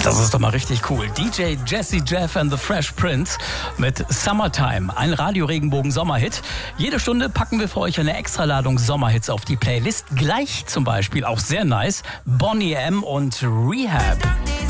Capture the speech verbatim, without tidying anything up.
Das ist doch mal richtig cool. D J Jazzy Jeff and the Fresh Prince mit Summertime, ein Radio-Regenbogen-Sommerhit. Jede Stunde packen wir für euch eine Extraladung Sommerhits auf die Playlist. Gleich zum Beispiel, auch sehr nice, Boney M. und Rehab.